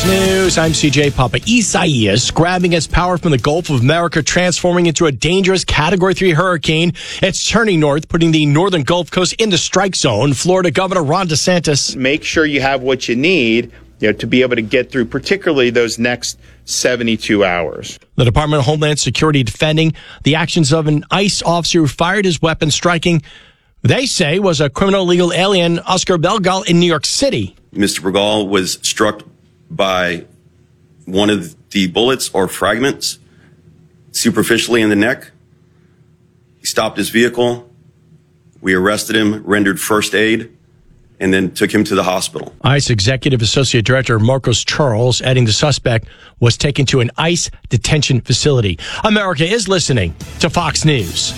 News, I'm CJ Papa. Isaias grabbing its power from the Gulf of America, transforming into a dangerous Category 3 hurricane. It's turning north, putting the northern Gulf Coast in the strike zone. Florida Governor Ron DeSantis. Make sure you have what you need, to be able to get through particularly those next 72 hours. The Department of Homeland Security defending the actions of an ICE officer who fired his weapon, striking, they say, was a criminal illegal alien, Oscar Belgal, in New York City. Mr. Bergal was struck by one of the bullets or fragments superficially in the neck. He stopped his vehicle. We arrested him, rendered first aid, and then took him to the hospital. ICE Executive Associate Director Marcos Charles adding the suspect was taken to an ICE detention facility. America is listening to Fox News.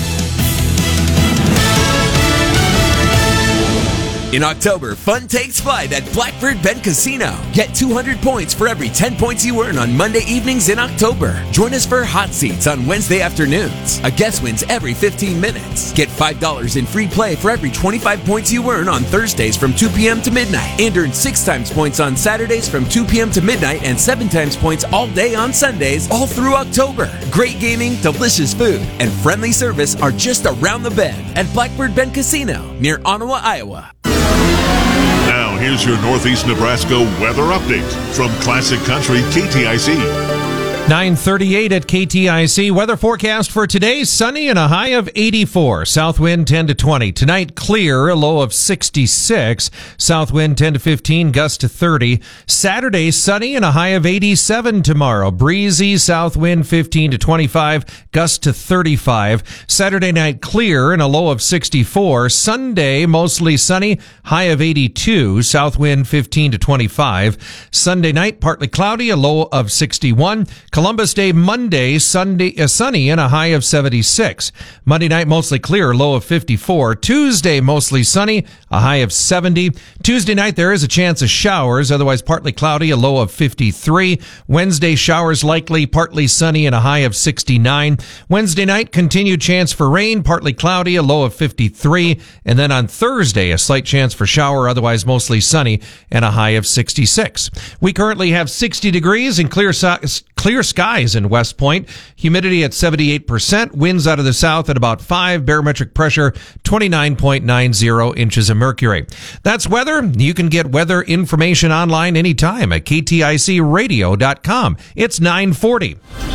In October, fun takes flight at Blackbird Bend Casino. Get 200 points for every 10 points you earn on Monday evenings in October. Join us for hot seats on Wednesday afternoons. A guest wins every 15 minutes. Get $5 in free play for every 25 points you earn on Thursdays from 2 p.m. to midnight. And earn 6 times points on Saturdays from 2 p.m. to midnight and 7 times points all day on Sundays, all through October. Great gaming, delicious food, and friendly service are just around the bend at Blackbird Bend Casino near Ottawa, Iowa. Now, here's your Northeast Nebraska weather update from Classic Country KTIC. 9:38 at KTIC. Weather forecast for today, sunny and a high of 84. South wind 10 to 20. Tonight, clear, a low of 66. South wind 10 to 15, gust to 30. Saturday, sunny and a high of 87 tomorrow. Breezy, south wind 15 to 25, gust to 35. Saturday night, clear and a low of 64. Sunday, mostly sunny, high of 82. South wind 15 to 25. Sunday night, partly cloudy, a low of 61. Columbus Day Monday, sunny and a high of 76. Monday night mostly clear, low of 54. Tuesday mostly sunny, a high of 70. Tuesday night there is a chance of showers, otherwise partly cloudy, a low of 53. Wednesday showers likely, partly sunny and a high of 69. Wednesday night continued chance for rain, partly cloudy, a low of 53. And then on Thursday a slight chance for shower, otherwise mostly sunny and a high of 66. We currently have 60 degrees and clear skies in West Point. Humidity at 78%. Winds out of the south at about 5. Barometric pressure 29.90 inches of mercury. That's weather. You can get weather information online anytime at kticradio.com. It's 9:40.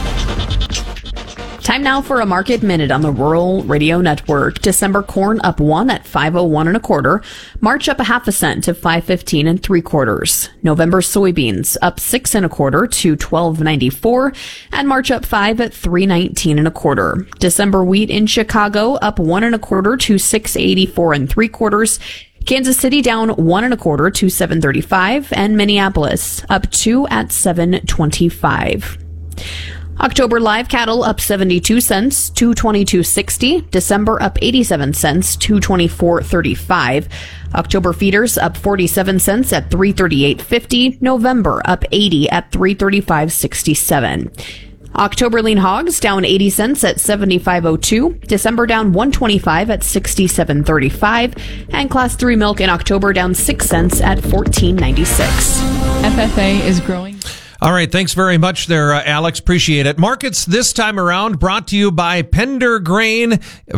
Time now for a market minute on the Rural Radio Network. December corn up 1 at 5.01 1/4. March up 0.5 cent to 5.15 3/4. November soybeans up 6 1/4 to 12.94, and March up 5 at 3.19 1/4. December wheat in Chicago up 1 1/4 to 6.84 3/4. Kansas City down 1 1/4 to 7.35, and Minneapolis up 2 at 7.25. October live cattle up 72 cents, 222.60. December up 87 cents, 224.35. October feeders up 47 cents at 338.50. November up 80 at 335.67. October lean hogs down 80 cents at 75.02. December down 125 at 67.35. And class 3 milk in October down 6 cents at 14.96. FFA is growing. All right, thanks very much there, Alex. Appreciate it. Markets this time around brought to you by Pender Grain,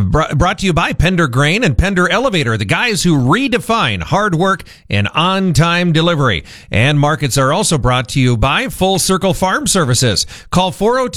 and Pender Elevator, the guys who redefine hard work and on-time delivery. And markets are also brought to you by Full Circle Farm Services. Call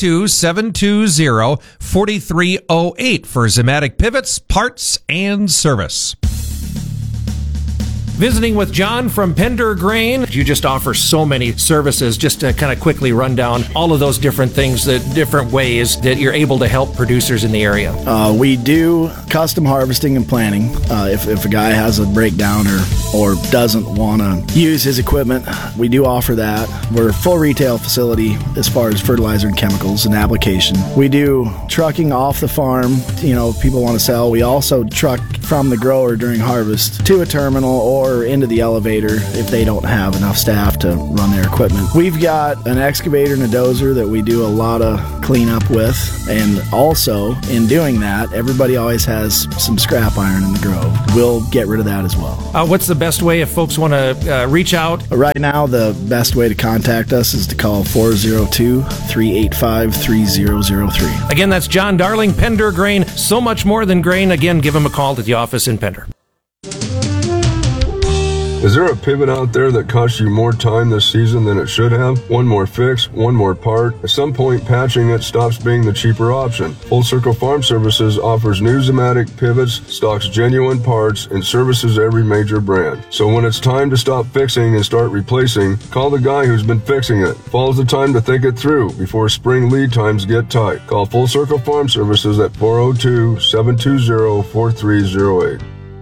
402-720-4308 for Zematic pivots, parts, and service. Visiting with John from Pender Grain. You just offer so many services. Just to kind of quickly run down all of those different things, the different ways that you're able to help producers in the area. We do custom harvesting and planting. If a guy has a breakdown or doesn't want to use his equipment, we do offer that. We're a full retail facility as far as fertilizer and chemicals and application. We do trucking off the farm. If people want to sell. We also truck from the grower during harvest to a terminal or or into the elevator if they don't have enough staff to run their equipment. We've got an excavator and a dozer that we do a lot of cleanup with, and also in doing that, everybody always has some scrap iron in the Grove. We'll get rid of that as well. What's the best way if folks want to reach out? Right now, the best way to contact us is to call 402-385-3003. Again, that's John Darling, Pender Grain. So much more than grain. Again, give him a call at the office in Pender. Is there a pivot out there that costs you more time this season than it should have? One more fix, one more part. At some point, patching it stops being the cheaper option. Full Circle Farm Services offers new Zimmatic pivots, stocks genuine parts, and services every major brand. So when it's time to stop fixing and start replacing, call the guy who's been fixing it. Fall's the time to think it through before spring lead times get tight. Call Full Circle Farm Services at 402-720-4308.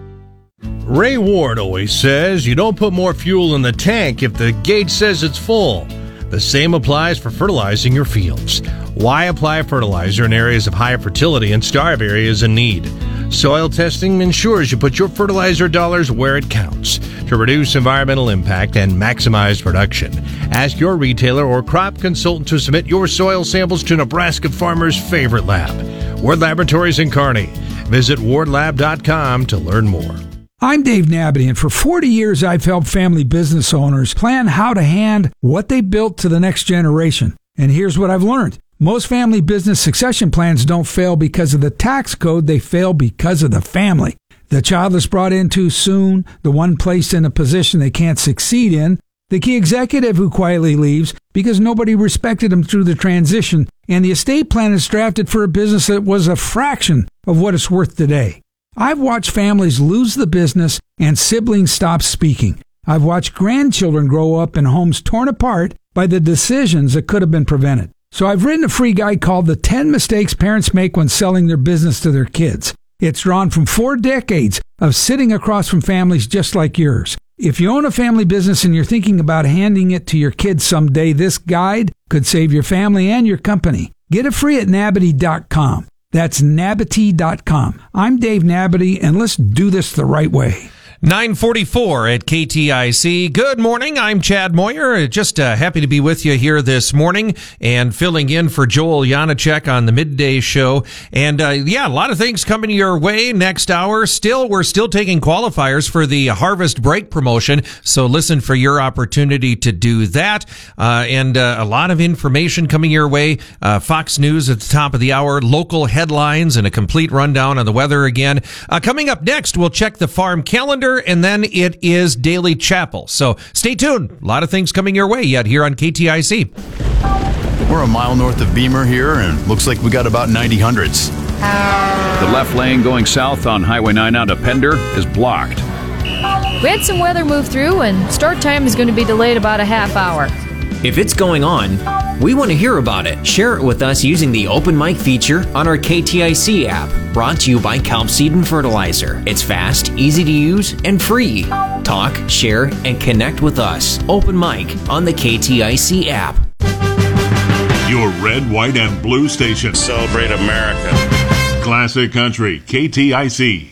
Ray Ward always says you don't put more fuel in the tank if the gauge says it's full. The same applies for fertilizing your fields. Why apply fertilizer in areas of high fertility and starve areas in need? Soil testing ensures you put your fertilizer dollars where it counts to reduce environmental impact and maximize production. Ask your retailer or crop consultant to submit your soil samples to Nebraska farmers' favorite lab, Ward Laboratories in Kearney. Visit wardlab.com to learn more. I'm Dave Nabity, and for 40 years I've helped family business owners plan how to hand what they built to the next generation. And here's what I've learned. Most family business succession plans don't fail because of the tax code, they fail because of the family. The child is brought in too soon, the one placed in a position they can't succeed in, the key executive who quietly leaves because nobody respected him through the transition, and the estate plan is drafted for a business that was a fraction of what it's worth today. I've watched families lose the business and siblings stop speaking. I've watched grandchildren grow up in homes torn apart by the decisions that could have been prevented. So I've written a free guide called The 10 Mistakes Parents Make When Selling Their Business to Their Kids. It's drawn from 4 decades of sitting across from families just like yours. If you own a family business and you're thinking about handing it to your kids someday, this guide could save your family and your company. Get it free at Nabity.com. That's Nabity.com. I'm Dave Nabity, and let's do this the right way. 9:44 at KTIC. Good morning. I'm Chad Moyer. Just happy to be with you here this morning and filling in for Joel Janacek on the midday show. And a lot of things coming your way next hour. We're still taking qualifiers for the Harvest Break promotion, so listen for your opportunity to do that. And a lot of information coming your way. Fox News at the top of the hour, local headlines, and a complete rundown on the weather again. Coming up next, we'll check the farm calendar, and then it is Daily Chapel. So stay tuned. A lot of things coming your way yet here on KTIC. We're a mile north of Beamer here, and looks like we got about 90 hundredths. The left lane going south on Highway 9 out of Pender is blocked. We had some weather move through, and start time is going to be delayed about a half hour. If it's going on, we want to hear about it. Share it with us using the open mic feature on our KTIC app. Brought to you by Kelp Seed and Fertilizer. It's fast, easy to use, and free. Talk, share, and connect with us. Open mic on the KTIC app. Your red, white, and blue station. Celebrate America. Classic Country, KTIC.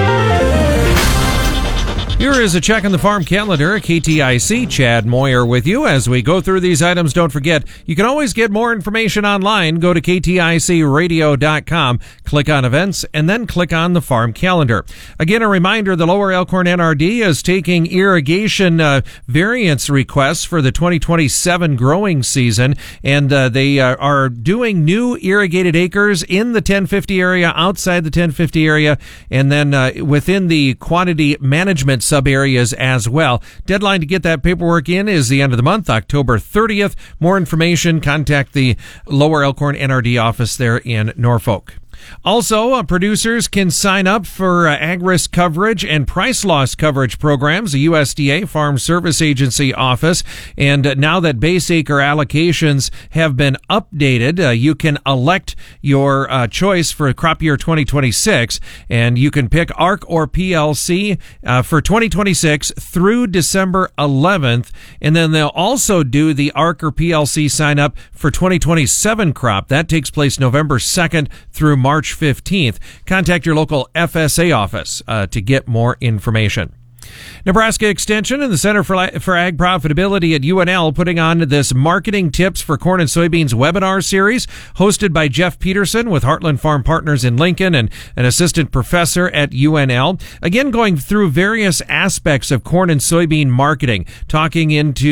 Here is a check on the farm calendar. KTIC, Chad Moyer with you. As we go through these items, don't forget, you can always get more information online. Go to KTICradio.com, click on events, and then click on the farm calendar. Again, a reminder, the Lower Elkhorn NRD is taking irrigation variance requests for the 2027 growing season, and they are doing new irrigated acres in the 1050 area, outside the 1050 area, and then within the quantity management sub-areas as well. Deadline to get that paperwork in is the end of the month, October 30th. More information, contact the Lower Elkhorn NRD office there in Norfolk. Also, producers can sign up for ag-risk coverage and price loss coverage programs, the USDA Farm Service Agency office. And now that base acre allocations have been updated, you can elect your choice for crop year 2026, and you can pick ARC or PLC for 2026 through December 11th. And then they'll also do the ARC or PLC sign up for 2027 crop. That takes place November 2nd through March 15th. Contact your local FSA office to get more information. Nebraska Extension and the Center for Ag Profitability at UNL putting on this Marketing Tips for Corn and Soybeans webinar series hosted by Jeff Peterson with Heartland Farm Partners in Lincoln and an assistant professor at UNL. Again, going through various aspects of corn and soybean marketing, talking into